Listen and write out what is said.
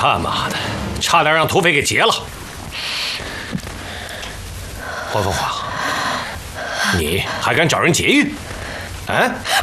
他妈的，差点让土匪给劫了！黄凤凰，你还敢找人劫狱？啊？